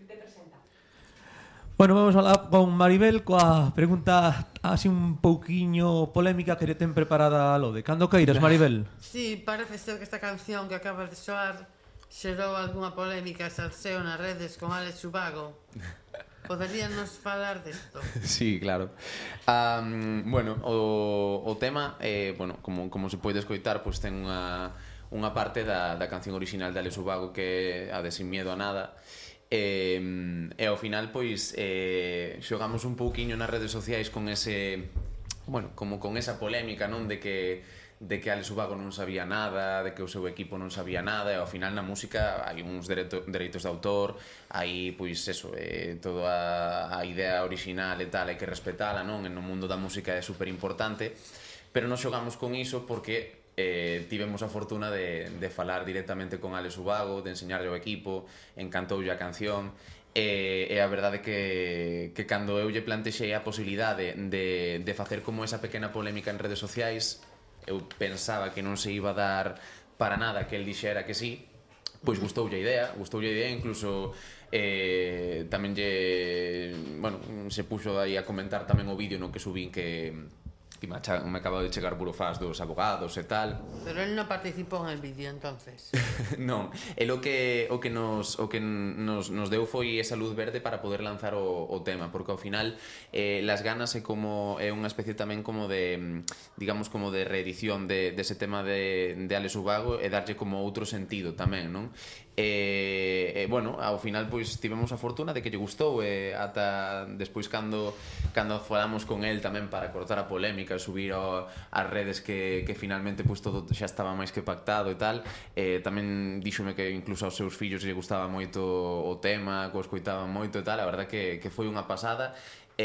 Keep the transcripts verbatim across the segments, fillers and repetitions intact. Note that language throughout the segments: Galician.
Bueno, vamos a falar con Maribel coa pregunta así un pouquiño polémica que lle ten preparada a Lode. Cando queiras, Maribel. Sí, parece ser que esta canción que acabas de soar xerou algunha polémica e salseo nas redes con Alex Ubago. Poderíanos falar desto? Sí, claro. Um, bueno, o, o tema, eh, bueno, como, como se pode escoitar, pois ten unha, unha parte da, da canción original de Alex Ubago que é a de Sin Miedo a Nada. E, e ao final, pois, eh, xogamos un pouquiño nas redes sociais con ese, bueno, como con esa polémica, non, de que de que Alex Ubago non sabía nada, de que o seu equipo non sabía nada, e ao final na música hai uns dereito, dereitos de autor, hai, pois, eso, eh, toda a idea original e tal, hai que respetala, non? E no mundo da música é super importante, pero non xogamos con iso porque eh, tivemos a fortuna de, de falar directamente con Alex Ubago, de enseñarlle ao equipo, encantoulle a canción, e, e a verdade que, que cando eu lle plantexei a posibilidade de, de facer como esa pequena polémica en redes sociais, eu pensaba que non se iba a dar para nada que el dixera que sí, pois gustoulle a idea, gustoulle a idea, incluso eh, tamén lle, bueno, se puxo aí a comentar tamén o vídeo no que subín que que me, acha, me acaba de chegar burofax dos abogados e tal. Pero él non participou en el vídeo, entonces. Non, el o que o que nos o que nos nos deu foi esa luz verde para poder lanzar o, o tema, porque ao final eh, Las Ganas é como é unha especie tamén como de, digamos, como de reedición de dese de tema de de Alex Ubago e darlle como outro sentido tamén, non? E, e bueno, ao final pois tivemos a fortuna de que lle gustou e ata despois cando cando falamos con el tamén para cortar a polémica e subir ao, as redes que, que finalmente pois todo xa estaba máis que pactado e tal, e tamén díxome que incluso aos seus fillos lle gustaba moito o tema, que o escoitaban moito e tal, a verdad que, que foi unha pasada.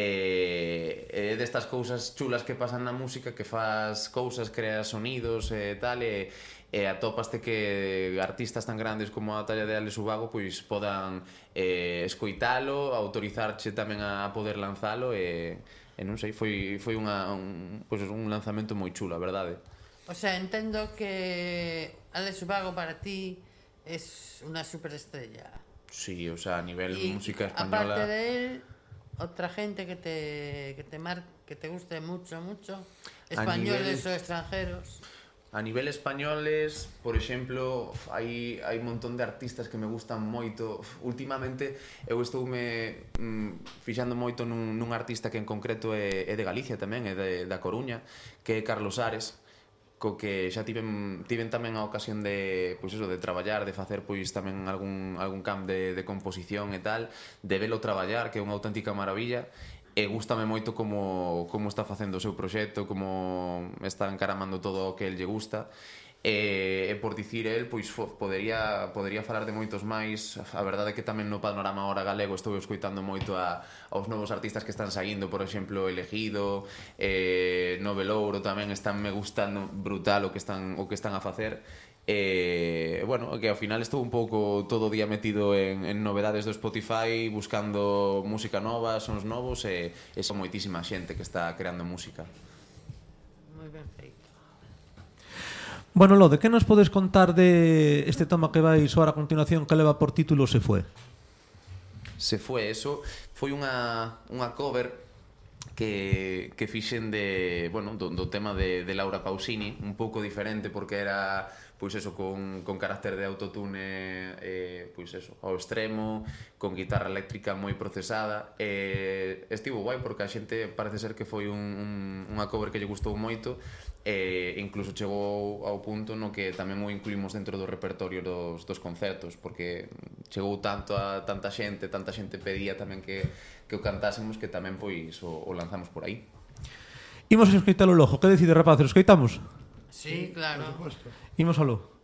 E, e destas cousas chulas que pasan na música, que faz cousas, creas sonidos e tal, e, e atopaste que artistas tan grandes como a talla de Alex Ubago pois podan eh, escoitalo, autorizarche tamén a poder lanzalo e, e non sei, foi, foi unha, un, pois un lanzamento moi chulo, a verdade. O sea, entendo que Alex Ubago para ti es unha superestrella. Sí, o sea, a nivel y música española. Aparte de él, otra gente que te que te mar, que te guste mucho, mucho, españoles nivel, o extranjeros. A nivel españoles, por exemplo, hai hai un montón de artistas que me gustan moito. Últimamente eu estoume mm, fixando moito nun, nun artista que en concreto é, é de Galicia tamén, é de, da Coruña, que é Carlos Ares, co que xa tiven, tiven tamén a ocasión de, pois eso, de traballar, de facer pois tamén algún, algún camp de, de composición e tal, de velo traballar, que é unha auténtica maravilla, e gústame moito como, como está facendo o seu proxecto, como está encaramando todo o que el lle gusta. E, e por dicir el, pois fo, podería, podería falar de moitos máis. A verdade é que tamén no panorama ahora galego estou escoitando moito a, aos novos artistas que están saindo, por exemplo, Elegido, eh, Novelouro tamén están me gustando brutal o que están, o que están a facer. E, bueno, que ao final estou un pouco todo o día metido en, en novedades do Spotify, buscando música nova, sons novos, e, e son moitísima xente que está creando música. Moi ben feito. Bueno, Lode, que nos podes contar de este tema que vai soar a continuación que leva por título Se Fue? Se Fue, eso foi unha, unha cover que, que fixen de, bueno, do, do tema de, de Laura Pausini, un pouco diferente porque era pois eso, con, con carácter de autotune eh, pois eso, ao extremo, con guitarra eléctrica moi procesada, e estivo guai porque a xente parece ser que foi un, un, unha cover que lle gustou moito, e incluso chegou ao punto no que tamén o incluímos dentro do repertorio dos, dos concertos, porque chegou tanto a tanta xente, tanta xente pedía tamén que, que o cantásemos, que tamén pois o, o lanzamos por aí. Imos a escoitalo logo, que decide, rapaces, escoitamos? Sí, claro. Imos ao logo.